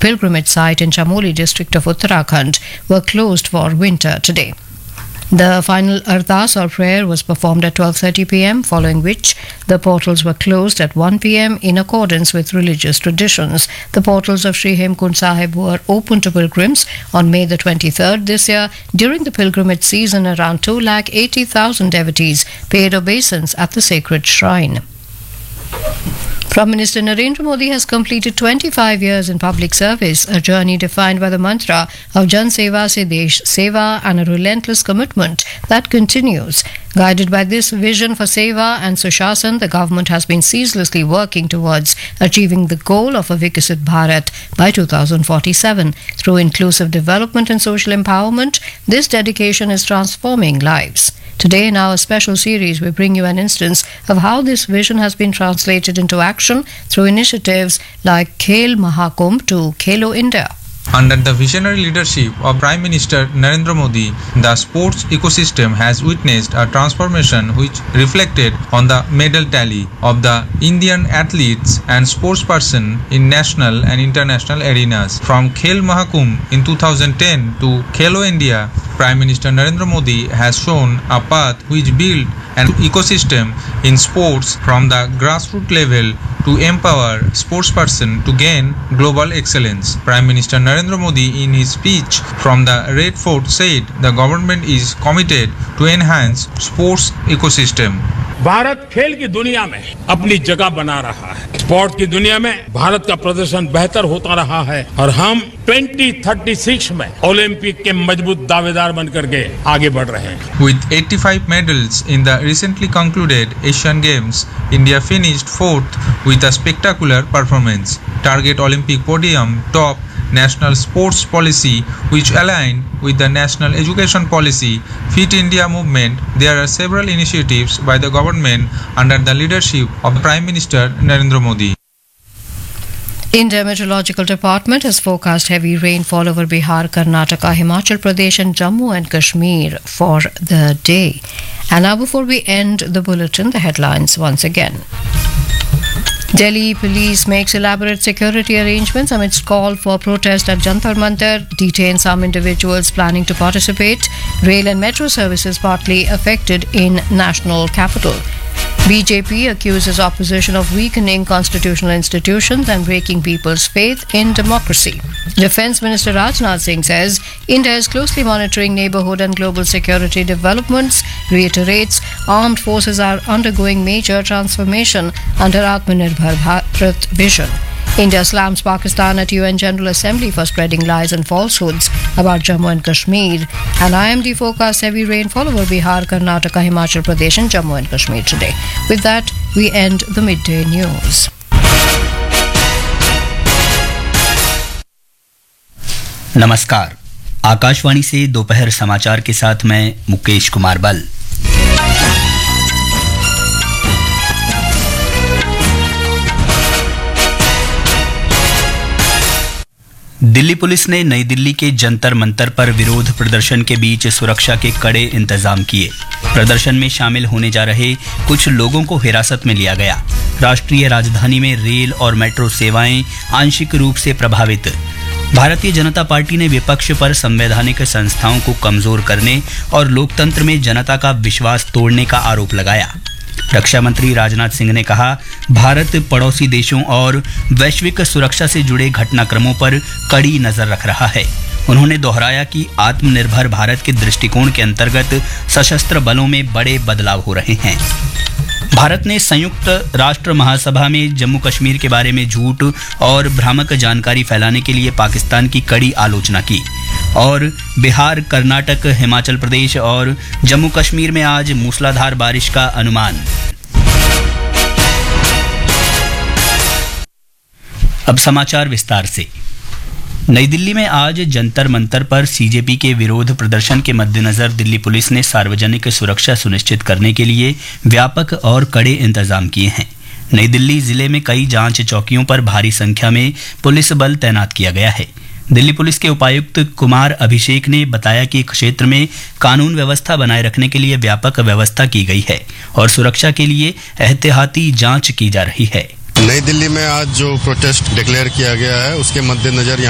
pilgrimage site in Chamoli district of Uttarakhand were closed for winter today. The final ardas or prayer was performed at 12:30 p.m, following which the portals were closed at 1 p.m. in accordance with religious traditions. The portals of Sri Hemkund Sahib were open to pilgrims on May the 23rd this year. During the pilgrimage season, around 280,000 devotees paid obeisance at the sacred shrine. Prime Minister Narendra Modi has completed 25 years in public service, a journey defined by the mantra of Jan Seva Se Desh Seva and a relentless commitment that continues. Guided by this vision for Seva and Sushasana, the government has been ceaselessly working towards achieving the goal of a Vikasit Bharat by 2047. Through inclusive development and social empowerment, this dedication is transforming lives. Today in our special series, we bring you an instance of how this vision has been translated into action through initiatives like Khel Mahakumbh to Khelo India. Under the visionary leadership of Prime Minister Narendra Modi, the sports ecosystem has witnessed a transformation which reflected on the medal tally of the Indian athletes and sportspersons in national and international arenas. From Khel Mahakumbh in 2010 to Khelo India, Prime Minister Narendra Modi has shown a path which built an ecosystem in sports from the grassroots level to empower sportspersons to gain global excellence. Prime Minister Narendra Modi in his speech from the Red Fort said the government is committed to enhance sports ecosystem. Bharat खेल की दुनिया में अपनी जगह बना रहा है। Sport की दुनिया में भारत का प्रदर्शन बेहतर होता रहा है और हम 2036 में ओलंपिक के मजबूत दावेदार बनकर के आगे बढ़ रहे हैं। With 85 medals in the recently concluded Asian Games, India finished fourth with a spectacular performance. Target Olympic podium, top national sports policy which aligned with the national education policy, Fit India movement. There are several initiatives by the government under the leadership of Prime Minister Narendra Modi. India Meteorological Department has forecast heavy rainfall over Bihar, Karnataka, Himachal Pradesh and Jammu and Kashmir for the day. And now before we end the bulletin, the headlines once again. Delhi police makes elaborate security arrangements amidst call for protest at Jantar Mantar, detains some individuals planning to participate. Rail and metro services partly affected in national capital. BJP accuses opposition of weakening constitutional institutions and breaking people's faith in democracy. Defence Minister Rajnath Singh says India is closely monitoring neighbourhood and global security developments, reiterates armed forces are undergoing major transformation under Atmanirbhar Bharat vision. India slams Pakistan at UN General Assembly for spreading lies and falsehoods about Jammu and Kashmir. And IMD forecasts heavy rainfall over Bihar, Karnataka, Himachal Pradesh and Jammu and Kashmir today. With that, we end the midday news. नमस्कार, आकाशवाणी से दोपहर समाचार के साथ मैं मुकेश कुमार बल। Delhi police ने नई दिल्ली के जंतर मंतर पर विरोध प्रदर्शन के बीच सुरक्षा के कड़े इंतजाम किए। प्रदर्शन में शामिल होने जा रहे कुछ लोगों को हिरासत में लिया गया। राष्ट्रीय राजधानी में रेल और मेट्रो सेवाएं आंशिक रूप से प्रभावित। भारतीय जनता पार्टी ने विपक्ष पर संवैधानिक संस्थाओं को कमजोर करने और लोकतंत्र में जनता का विश्वास तोड़ने का आरोप लगाया। रक्षा मंत्री राजनाथ सिंह ने कहा, भारत पड़ोसी देशों और वैश्विक सुरक्षा से जुड़े घटनाक्रमों पर कड़ी नजर रख रहा है। उन्होंने दोहराया कि आत्मनिर्भर भारत के दृष्टिकोण के अंतर्गत सशस्त्र बलों में बड़े बदलाव हो रहे हैं। भारत ने संयुक्त राष्ट्र महासभा में जम्मू कश्मीर के बारे में झूठ और भ्रामक जानकारी फैलाने के लिए पाकिस्तान की कड़ी आलोचना की। और बिहार, कर्नाटक, हिमाचल प्रदेश और जम्मू कश्मीर में आज मूसलाधार बारिश का अनुमान। अब समाचार विस्तार से। नई दिल्ली में आज जंतर मंतर पर सीजेपी के विरोध प्रदर्शन के मद्देनजर दिल्ली पुलिस ने सार्वजनिक सुरक्षा सुनिश्चित करने के लिए व्यापक और कड़े इंतजाम किए हैं। नई दिल्ली जिले में कई जांच चौकियों पर भारी संख्या में पुलिस बल तैनात किया गया है। दिल्ली पुलिस के उपायुक्त कुमार अभिषेक ने बताया कि क्षेत्र में कानून व्यवस्था बनाए रखने के लिए व्यापक व्यवस्था की गई है और सुरक्षा के लिए एहतियाती जांच की जा रही है। नई दिल्ली में आज जो प्रोटेस्ट डिक्लेयर किया गया है उसके मद्देनजर